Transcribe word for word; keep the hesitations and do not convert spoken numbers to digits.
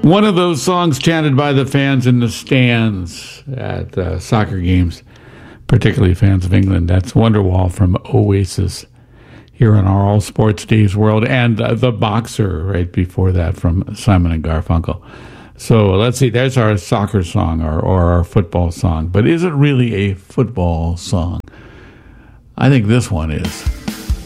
One of those songs chanted by the fans in the stands at uh, soccer games, particularly fans of England. That's Wonderwall from Oasis here in our All Sports Days world, and uh, The Boxer right before that from Simon and Garfunkel. So let's see, there's our soccer song or, or our football song. But is it really a football song? I think this one is.